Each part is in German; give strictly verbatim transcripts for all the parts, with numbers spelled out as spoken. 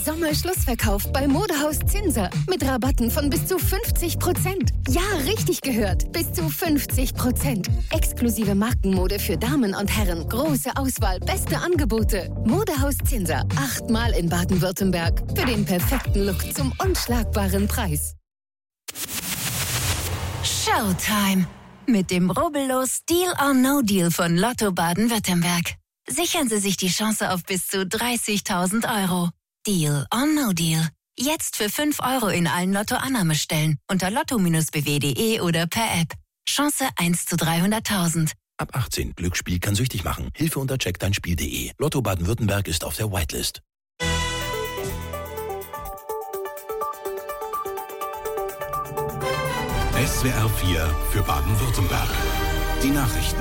Sommer-Schlussverkauf bei Modehaus Zinser. Mit Rabatten von bis zu fünfzig Prozent. Ja, richtig gehört. Bis zu fünfzig Prozent. Exklusive Markenmode für Damen und Herren. Große Auswahl, beste Angebote. Modehaus Zinser. Achtmal in Baden-Württemberg. Für den perfekten Look zum unschlagbaren Preis. Showtime. Mit dem rubbellos Deal or No Deal von Lotto Baden-Württemberg. Sichern Sie sich die Chance auf bis zu dreißigtausend Euro. Deal or No Deal. Jetzt für fünf Euro in allen Lotto-Annahmestellen unter lotto b w punkt de oder per App. Chance eins zu dreihunderttausend. Ab achtzehn. Glücksspiel kann süchtig machen. Hilfe unter check dein spiel punkt de. Lotto Baden-Württemberg ist auf der Whitelist. S W R vier für Baden-Württemberg. Die Nachrichten.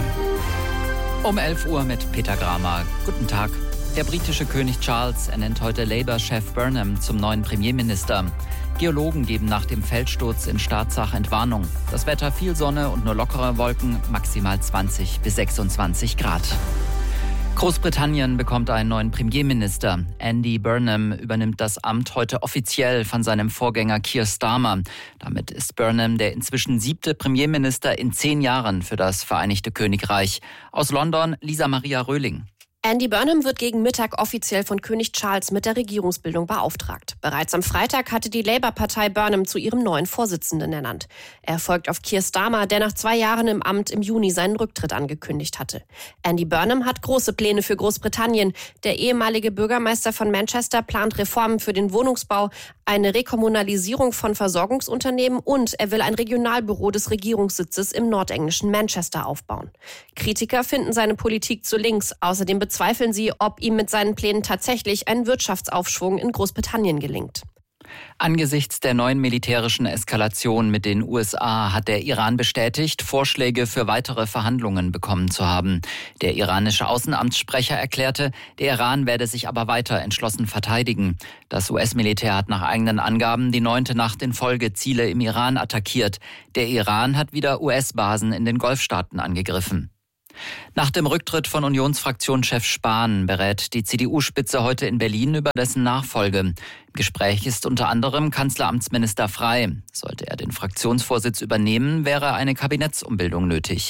Um elf Uhr mit Peter Gramer. Guten Tag. Der britische König Charles ernennt heute Labour-Chef Burnham zum neuen Premierminister. Geologen geben nach dem Feldsturz in Staatsach Entwarnung. Das Wetter viel Sonne und nur lockere Wolken, maximal zwanzig bis sechsundzwanzig Grad. Großbritannien bekommt einen neuen Premierminister. Andy Burnham übernimmt das Amt heute offiziell von seinem Vorgänger Keir Starmer. Damit ist Burnham der inzwischen siebte Premierminister in zehn Jahren für das Vereinigte Königreich. Aus London, Lisa Maria Röhling. Andy Burnham wird gegen Mittag offiziell von König Charles mit der Regierungsbildung beauftragt. Bereits am Freitag hatte die Labour-Partei Burnham zu ihrem neuen Vorsitzenden ernannt. Er folgt auf Keir Starmer, der nach zwei Jahren im Amt im Juni seinen Rücktritt angekündigt hatte. Andy Burnham hat große Pläne für Großbritannien. Der ehemalige Bürgermeister von Manchester plant Reformen für den Wohnungsbau, eine Rekommunalisierung von Versorgungsunternehmen und er will ein Regionalbüro des Regierungssitzes im nordenglischen Manchester aufbauen. Kritiker finden seine Politik zu links. Außerdem bezweifeln sie, ob ihm mit seinen Plänen tatsächlich ein Wirtschaftsaufschwung in Großbritannien gelingt. Angesichts der neuen militärischen Eskalation mit den U S A hat der Iran bestätigt, Vorschläge für weitere Verhandlungen bekommen zu haben. Der iranische Außenamtssprecher erklärte, der Iran werde sich aber weiter entschlossen verteidigen. Das U S-Militär hat nach eigenen Angaben die neunte Nacht in Folge Ziele im Iran attackiert. Der Iran hat wieder U S-Basen in den Golfstaaten angegriffen. Nach dem Rücktritt von Unionsfraktionschef Spahn berät die C D U-Spitze heute in Berlin über dessen Nachfolge. Im Gespräch ist unter anderem Kanzleramtsminister Frey. Sollte er den Fraktionsvorsitz übernehmen, wäre eine Kabinettsumbildung nötig.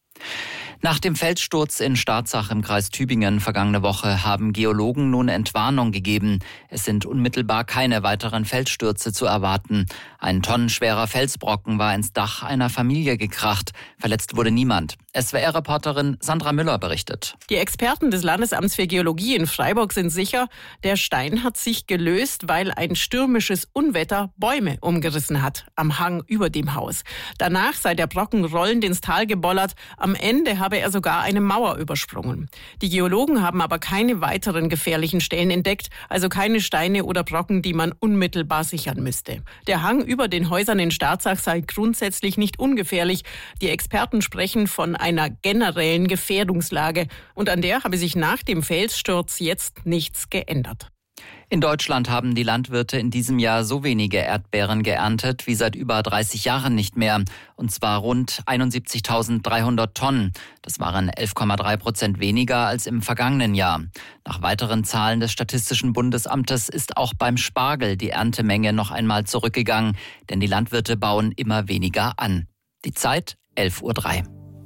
Nach dem Feldsturz in Staatsach im Kreis Tübingen vergangene Woche haben Geologen nun Entwarnung gegeben. Es sind unmittelbar keine weiteren Felsstürze zu erwarten. Ein tonnenschwerer Felsbrocken war ins Dach einer Familie gekracht. Verletzt wurde niemand. S W R-Reporterin Sandra Müller berichtet. Die Experten des Landesamts für Geologie in Freiburg sind sicher, der Stein hat sich gelöst, weil ein stürmisches Unwetter Bäume umgerissen hat am Hang über dem Haus. Danach sei der Brocken rollend ins Tal gebollert. Am Ende habe er sogar eine Mauer übersprungen. Die Geologen haben aber keine weiteren gefährlichen Stellen entdeckt, also keine Steine oder Brocken, die man unmittelbar sichern müsste. Der Hang über den Häusern in Staatsach sei grundsätzlich nicht ungefährlich. Die Experten sprechen von einer generellen Gefährdungslage und an der habe sich nach dem Felssturz jetzt nichts geändert. In Deutschland haben die Landwirte in diesem Jahr so wenige Erdbeeren geerntet wie seit über dreißig Jahren nicht mehr. Und zwar rund einundsiebzigtausenddreihundert Tonnen. Das waren elf Komma drei Prozent weniger als im vergangenen Jahr. Nach weiteren Zahlen des Statistischen Bundesamtes ist auch beim Spargel die Erntemenge noch einmal zurückgegangen. Denn die Landwirte bauen immer weniger an. Die Zeit elf Uhr drei.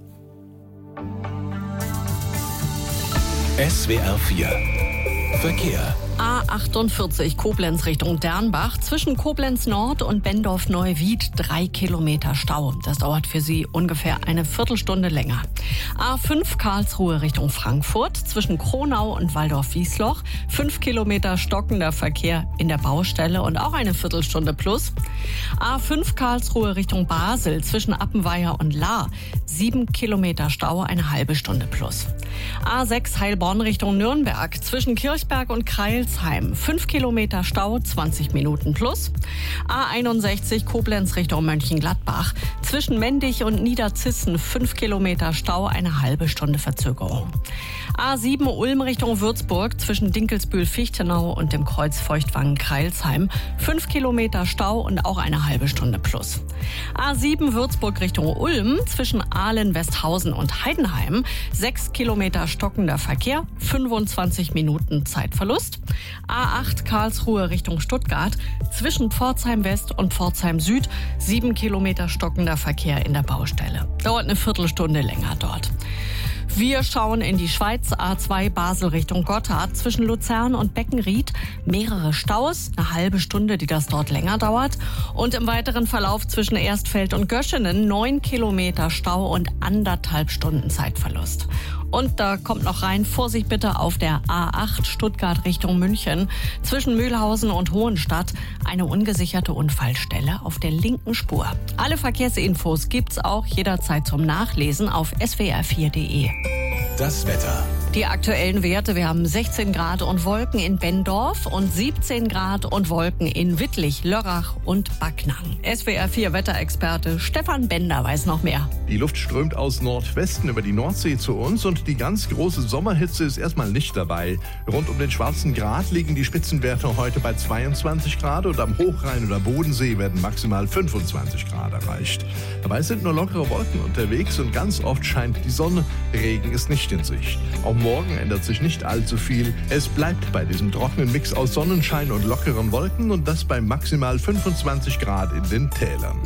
S W R vier Verkehr. A achtundvierzig Koblenz Richtung Dernbach, zwischen Koblenz Nord und Bendorf-Neuwied drei Kilometer Stau. Das dauert für Sie ungefähr eine Viertelstunde länger. A fünf Karlsruhe Richtung Frankfurt, zwischen Kronau und Waldorf-Wiesloch fünf Kilometer stockender Verkehr in der Baustelle und auch eine Viertelstunde plus. A fünf Karlsruhe Richtung Basel, zwischen Appenweier und Lahr sieben Kilometer Stau, eine halbe Stunde plus. A sechs Heilbronn Richtung Nürnberg, zwischen Kirchberg und Kreil fünf Kilometer Stau, zwanzig Minuten plus. A einundsechzig Koblenz Richtung Mönchengladbach. Zwischen Mendig und Niederzissen fünf Kilometer Stau, eine halbe Stunde Verzögerung. A sieben Ulm Richtung Würzburg zwischen Dinkelsbühl-Fichtenau und dem Kreuz Feuchtwangen-Kreilsheim. Fünf Kilometer Stau und auch eine halbe Stunde plus. A sieben Würzburg Richtung Ulm zwischen Ahlen-Westhausen und Heidenheim. Sechs Kilometer stockender Verkehr, fünfundzwanzig Minuten Zeitverlust. A acht Karlsruhe Richtung Stuttgart zwischen Pforzheim West und Pforzheim Süd. Sieben Kilometer stockender Verkehr in der Baustelle. Dauert eine Viertelstunde länger dort. Wir schauen in die Schweiz, A zwei Basel Richtung Gotthard, zwischen Luzern und Beckenried. Mehrere Staus, eine halbe Stunde, die das dort länger dauert. Und im weiteren Verlauf zwischen Erstfeld und Göschenen neun Kilometer Stau und anderthalb Stunden Zeitverlust. Und da kommt noch rein, Vorsicht bitte auf der A acht Stuttgart Richtung München. Zwischen Mühlhausen und Hohenstadt eine ungesicherte Unfallstelle auf der linken Spur. Alle Verkehrsinfos gibt's auch jederzeit zum Nachlesen auf s w r vier punkt d e. Das Wetter. Die aktuellen Werte, wir haben sechzehn Grad und Wolken in Benndorf und siebzehn Grad und Wolken in Wittlich, Lörrach und Backnang. S W R vier Wetterexperte Stefan Bender weiß noch mehr. Die Luft strömt aus Nordwesten über die Nordsee zu uns und die ganz große Sommerhitze ist erstmal nicht dabei. Rund um den Schwarzen Grat liegen die Spitzenwerte heute bei zweiundzwanzig Grad und am Hochrhein oder Bodensee werden maximal fünfundzwanzig Grad erreicht. Dabei sind nur lockere Wolken unterwegs und ganz oft scheint die Sonne. Regen ist nicht in Sicht. Auch morgen ändert sich nicht allzu viel. Es bleibt bei diesem trockenen Mix aus Sonnenschein und lockeren Wolken und das bei maximal fünfundzwanzig Grad in den Tälern.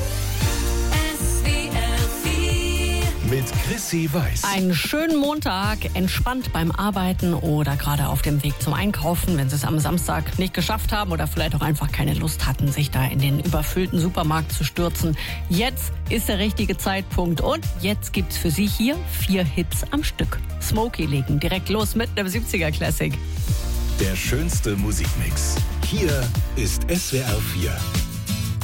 Mit Chrissy Weiß. Einen schönen Montag, entspannt beim Arbeiten oder gerade auf dem Weg zum Einkaufen, wenn Sie es am Samstag nicht geschafft haben oder vielleicht auch einfach keine Lust hatten, sich da in den überfüllten Supermarkt zu stürzen. Jetzt ist der richtige Zeitpunkt und jetzt gibt's für Sie hier vier Hits am Stück. Smokey legen direkt los mit einem siebziger Classic. Der schönste Musikmix. Hier ist S W R vier.